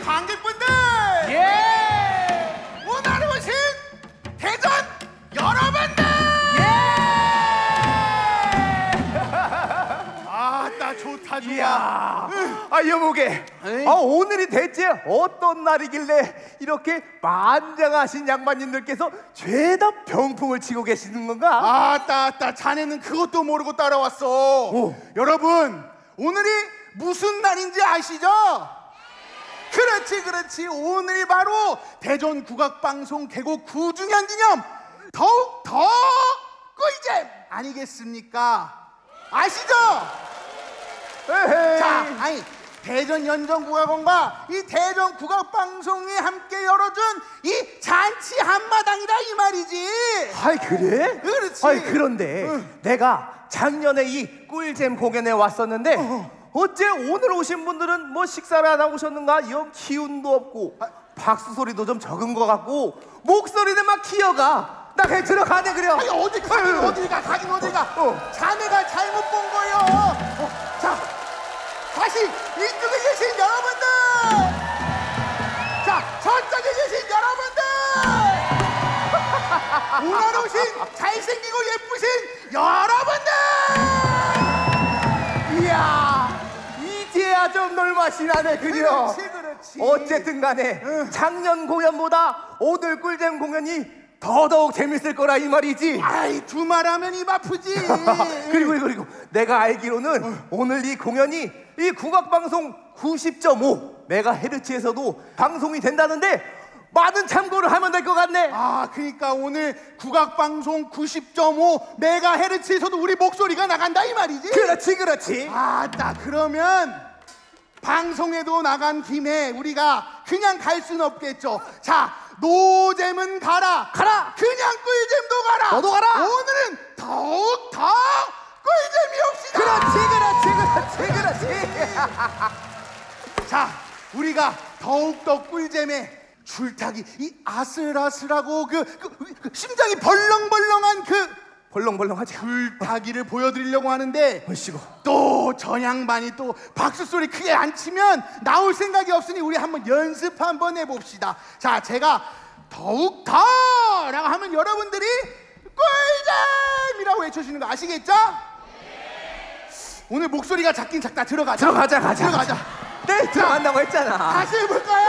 관객분들! 예! 오늘 오신 대전 여러분들! 예! 아따 좋다 좋아. 이야, 여보게, 에이? 오늘이 대체 어떤 날이길래 이렇게 만장하신 양반님들께서 죄다 병풍을 치고 계시는 건가? 아따 자네는 그것도 모르고 따라왔어. 여러분 오늘이 무슨 날인지 아시죠? 그렇지 오늘이 바로 대전국악방송 개국 9주년 기념 더욱 더 꿀잼 아니겠습니까? 아시죠? 에헤이. 자, 아니 대전 연정국악원과 이 대전국악방송이 함께 열어준 이 잔치 한마당이다 이 말이지. 아이 그래? 그렇지. 아이 그런데 내가 작년에 이 꿀잼 공연에 왔었는데 어째 오늘 오신 분들은 뭐 식사를 안 하고 오셨는가? 영 기운도 없고 박수 소리도 좀 적은 것 같고 목소리는 막 기어가. 나 그냥 들어가네 그래. 아니 어디 가긴 어디 가. 자네가 잘못 본 거요. 자 다시 이쪽에 계신 여러분들, 자 저쪽에 계신 여러분들, 오늘 오신 잘생기고 예쁘신 여러분들. 이야, 이제야 좀 놀맛이 나네 그려. 그렇지. 어쨌든 간에 작년 공연보다 오늘 꿀잼 공연이 더더욱 재밌을 거라 이 말이지. 아이 두말하면 입 아프지. 그리고 내가 알기로는 오늘 이 공연이 이 국악방송 90.5 메가헤르츠에서도 방송이 된다는데 많은 참고를 하면 될 것 같네. 아 그러니까 오늘 국악방송 90.5 메가헤르츠에서도 우리 목소리가 나간다 이 말이지. 그렇지. 아따 그러면 방송에도 나간 김에 우리가 그냥 갈 수는 없겠죠. 자 노잼은 가라 그냥 꿀잼도 가라. 너도 가라. 오늘은 더욱 더 꿀잼이 옵시다. 그렇지. 자 우리가 더욱더 꿀잼에 줄타기 이 아슬아슬하고 그 심장이 벌렁벌렁한 그 벌렁벌렁하지. 줄타기를 보여드리려고 하는데 얼씨구. 또 전양반이 또 박수 소리 크게 안 치면 나올 생각이 없으니 우리 한번 연습 한번 해봅시다. 자 제가 더욱 더라고 하면 여러분들이 꿀잼이라고 외쳐주는 거 아시겠죠? 오늘 목소리가 작긴 작다. 들어가자. 가자. 들어가자. 네, 들어간다고 했잖아. 다시 해볼까요?